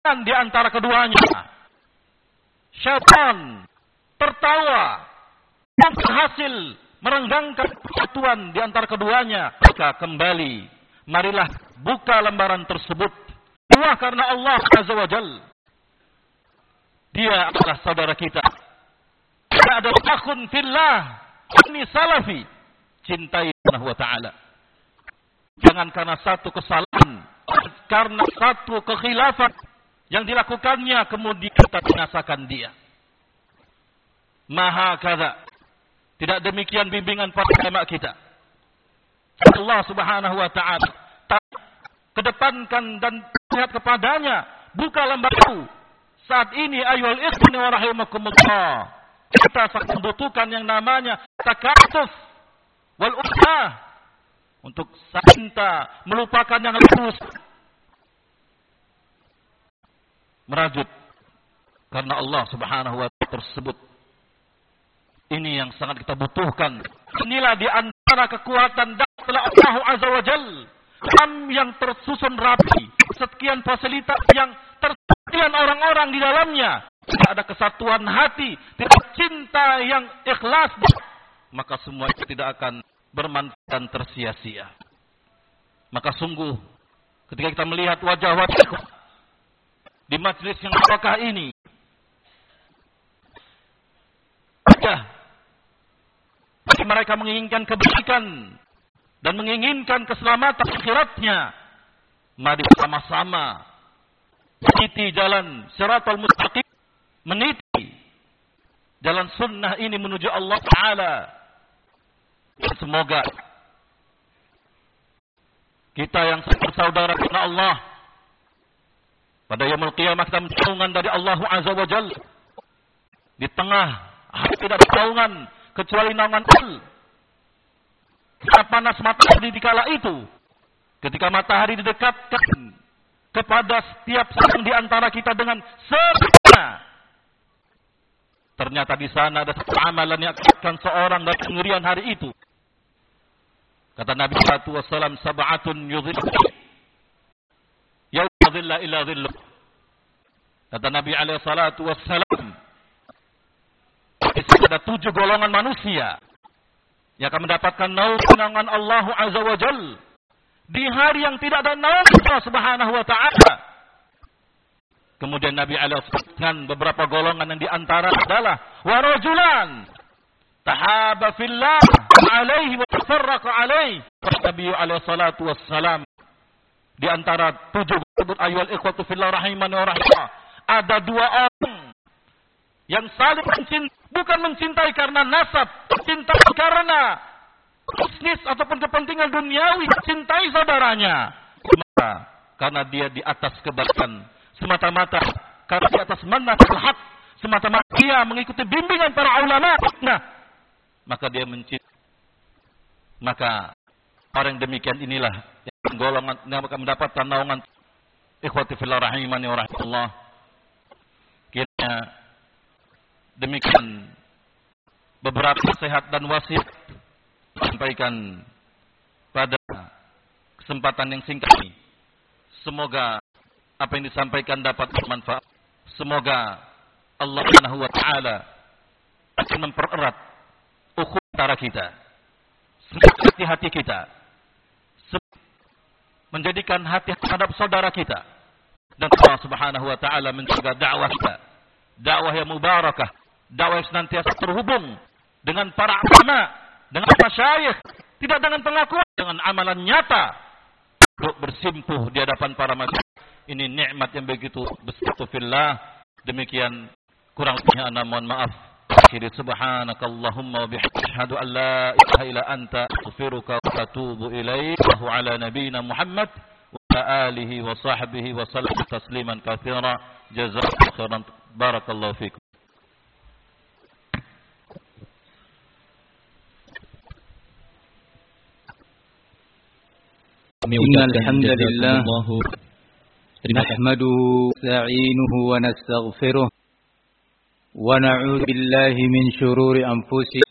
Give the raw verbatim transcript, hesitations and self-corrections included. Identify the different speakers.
Speaker 1: di antara keduanya. Syaitan tertawa dan berhasil merenggangkan persatuan di antara keduanya. Maka kembali, marilah buka lembaran tersebut. Dua karena Allah Azza wa Jalla. Dia adalah saudara kita. Dia adalah akhun fillah. Ini salafi. Cintai Allah wa ta'ala. Jangan karena satu kesalahan, karena satu kekhilafan yang dilakukannya, kemudian kita binasakan dia. Maha kada. Tidak demikian bimbingan para ulama kita. Allah Subhanahu wa ta'ala tak kedepankan dan lihat kepadanya. Buka lembar baru. Saat ini ayyuhal ikhwani wa rahimakumullah, kita sangat membutuhkan yang namanya takatuf wal ummah, untuk cinta, melupakan yang lurus, merajut karena Allah Subhanahu wa ta'ala tersebut. Ini yang sangat kita butuhkan. Inilah di antara kekuatan dakwah Allah Azza wa Jalla yang tersusun rapi, sekian fasilitas yang tersedia orang-orang di dalamnya. Tidak ada kesatuan hati, tidak cinta yang ikhlas, maka semua itu tidak akan bermanfaat dan tersia-sia. Maka sungguh ketika kita melihat wajah-wajah di majlis yang barakah ini, wajah mereka menginginkan kebaikan dan menginginkan keselamatan akhiratnya, mari bersama-sama meniti jalan siratal mustaqim, meniti jalan sunnah ini menuju Allah Ta'ala. Semoga kita yang bersaudara karena Allah, pada yaumul qiyamah kita menjauhkan dari Allah Azza wa Jalla. Di tengah hari tidak ada naungan kecuali naungan Allah. Kita panas matahari di kala itu, ketika matahari didekatkan kepada setiap seorang di antara kita dengan sempurna, ternyata di sana ada satu amalan yang akan seorang dari kengerian hari itu. Kata Nabi shallallahu alaihi wasallam, sab'atun yudhillu yauma dhilla illa dhilluh. Kata Nabi alaihi salatu wassalam, ada tujuh golongan manusia yang akan mendapatkan naungan Allah Azza wa Jalla di hari yang tidak ada naungan Allah Subhanahu wa ta'ala. Kemudian Nabi alaihi wasallam beberapa golongan yang diantara adalah warajulan tahaba fillah alaihi wa tafarraqa alaihi. Nabi alaihi salatu wassalam, di antara tujuh tersebut, ayyuhal ikhwatu fillah rahimani wa rahimah, ada dua orang yang saling mencintai, bukan mencintai karena nasab, mencintai karena bisnis ataupun kepentingan duniawi, mencintai saudaranya semata karena dia di atas kebaikan, semata-mata karena di atas manhajul haq, semata-mata dia mengikuti bimbingan para ulama. Nah, maka dia mencintai. Maka orang yang demikian inilah yang golongan yang akan mendapatkan naungan ikhwati fillah rahimani wa rahmatullah. Kiranya demikian beberapa nasihat dan wasiat sampaikan pada kesempatan yang singkat ini. Semoga apa yang disampaikan dapat bermanfaat. Semoga Allah Subhanahu wa ta'ala akan mempererat ukhuwah antara kita, hati-hati kita, menjadikan hati terhadap saudara kita, dan Allah Subhanahu wa ta'ala menjaga dakwah kita, dakwah yang mubarakah, dakwah yang senantiasa terhubung dengan para ulama, dengan masyayikh, tidak dengan pengakuan, dengan amalan nyata untuk bersimpuh di hadapan para masyayikh. Ini nikmat yang begitu besar fillah. Demikian kurang lebihnya ana mohon maaf. Akhiri subhanakallahumma wa bihamdika asyhadu an la ilaha illa anta astaghfiruka wa atubu ilaik. Wa ala nabiyyina Muhammad wa ala alihi wa sahbihi wa sallam tasliman katsira. Jazakumullahu khairan. Barakallahu fikum.
Speaker 2: Innal hamdalillah نحمده ونستعينه ونستغفره ونعوذ بالله من شرور أنفسنا